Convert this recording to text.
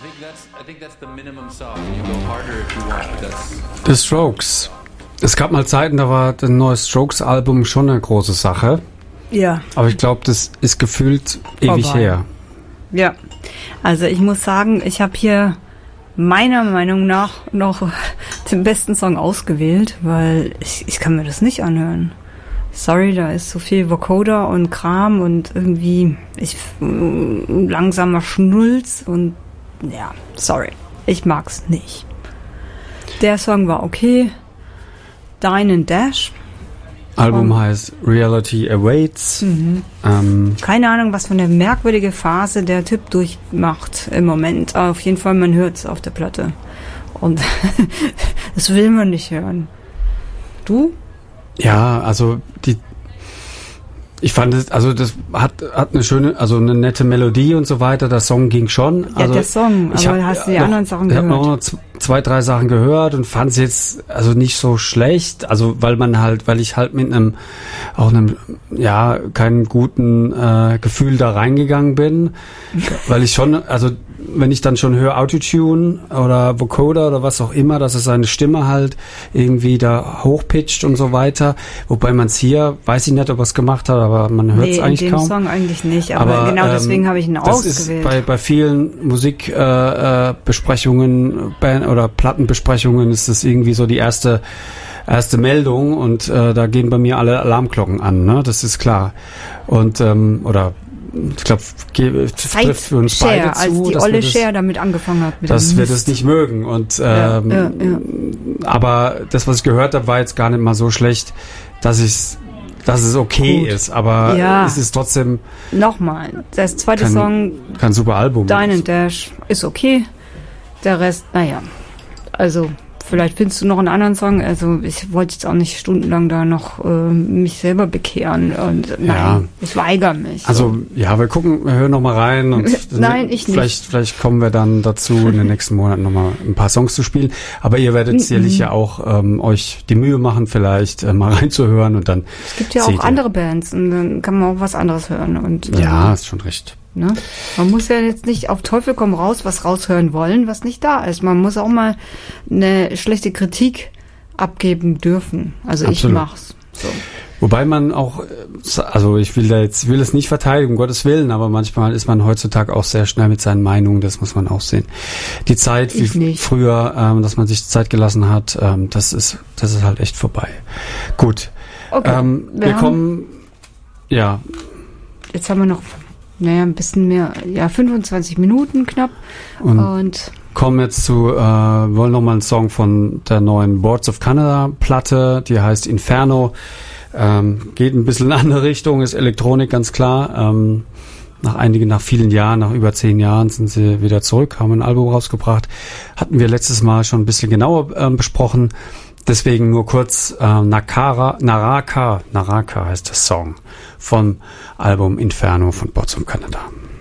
The Strokes. Es gab mal Zeiten, da war das neue Strokes-Album schon eine große Sache. Ja. Aber ich glaube, das ist gefühlt ewig her. Ja. Also ich muss sagen, ich habe hier meiner Meinung nach noch den besten Song ausgewählt, weil ich kann mir das nicht anhören. Sorry, da ist so viel Vocoder und Kram und irgendwie langsamer Schnulz und ja, sorry. Ich mag's nicht. Der Song war okay. Dine and Dash. Album heißt Reality Awaits. Keine Ahnung, was für eine merkwürdige Phase der Typ durchmacht im Moment. Aber auf jeden Fall, man hört es auf der Platte. Und das will man nicht hören. Du? Ja, also ich fand es, also das hat eine schöne, also eine nette Melodie und so weiter. Der Song ging schon. Ja, der Song, aber hast du die anderen Sachen gehört? Ich habe noch 2, 3 Sachen gehört und fand es jetzt also nicht so schlecht. Also weil ich halt mit einem keinem guten Gefühl da reingegangen bin. Weil ich schon, also wenn ich dann schon höre Autotune oder Vocoder oder was auch immer, dass er seine Stimme halt irgendwie da hochpitcht und so weiter. Wobei man es hier, weiß ich nicht, ob er es gemacht hat, aber man hört es eigentlich kaum. In dem Song eigentlich nicht, aber genau deswegen habe ich ihn ausgewählt. Das ist bei vielen Musikbesprechungen oder Plattenbesprechungen ist das irgendwie so die erste Meldung und da gehen bei mir alle Alarmglocken an, ne? Das ist klar. Und ich glaube, trifft für uns beide zu, als die Olle Cher damit angefangen hat. Dass wir das nicht mögen. Und aber das, was ich gehört habe, war jetzt gar nicht mal so schlecht, dass es okay ist. Aber es ist trotzdem... Nochmal, das zweite Song... Kein super Album. Dine and Dash ist okay. Der Rest, naja. Also... Vielleicht findest du noch einen anderen Song. Also ich wollte jetzt auch nicht stundenlang da noch mich selber bekehren. Und nein, ich weigere mich. Also ja, wir hören noch mal rein. Und nein, ich nicht. Vielleicht kommen wir dann dazu, in den nächsten Monaten noch mal ein paar Songs zu spielen. Aber ihr werdet sicherlich ja auch euch die Mühe machen, vielleicht mal reinzuhören. Und dann es gibt ja auch andere Bands und dann kann man auch was anderes hören. Und ja, ist schon recht. Ne? Man muss ja jetzt nicht auf Teufel komm raus was raushören wollen, was nicht da ist. Man muss auch mal eine schlechte Kritik abgeben dürfen. Also Absolut. Ich mach's. So. Wobei man auch, also ich will es nicht verteidigen, um Gottes Willen, aber manchmal ist man heutzutage auch sehr schnell mit seinen Meinungen, das muss man auch sehen. Die Zeit, wie früher, dass man sich Zeit gelassen hat, das ist halt echt vorbei. Gut. Okay. Wir kommen, ja. Jetzt haben wir noch ein bisschen mehr, 25 Minuten knapp. Und kommen jetzt wollen nochmal einen Song von der neuen Boards of Canada Platte, die heißt Inferno. Geht ein bisschen in eine andere Richtung, ist Elektronik, ganz klar. Nach vielen Jahren, nach über 10 Jahren sind sie wieder zurück, haben ein Album rausgebracht. Hatten wir letztes Mal schon ein bisschen genauer besprochen. Deswegen nur kurz, Naraka heißt der Song vom Album Inferno von Boards of Canada.